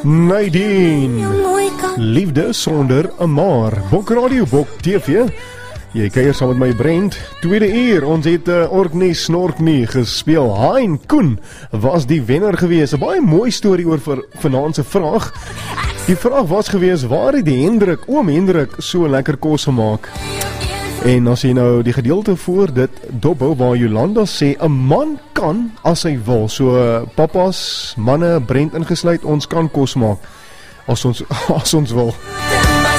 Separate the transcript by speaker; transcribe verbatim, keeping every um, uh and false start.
Speaker 1: Nadine, liefde sonder 'n maar. Bok Radio, Bok T V. Jy kuier saam met my Brent. Tweede uur, ons het uh, Orkney Snorkney gespeel. Hein Koen was die wenner gewees. 'n Baie mooi storie oor vir vanaand se vraag. Die vraag was gewees, waar het die Hendrik, oom Hendrik, so lekker kos gemaak? En as jy nou die gedeelte voor dit dophou waar Jolanda sê, 'n man kan as hy wil. So uh, papas, manne, Brent ingesluit, ons kan kos maak as ons as ons wil.